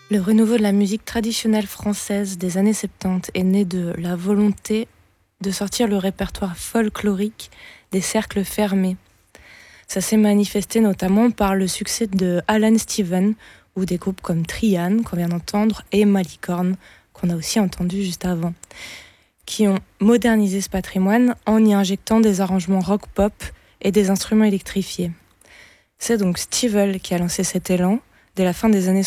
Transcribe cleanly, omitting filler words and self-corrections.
Le renouveau de la musique traditionnelle française des années 70 est né de la volonté de sortir le répertoire folklorique des cercles fermés. Ça s'est manifesté notamment par le succès de Alan Steven ou des groupes comme Trian, qu'on vient d'entendre, et Malicorne, qu'on a aussi entendu juste avant, qui ont modernisé ce patrimoine en y injectant des arrangements rock-pop et des instruments électrifiés. C'est donc Stevel qui a lancé cet élan dès la fin des années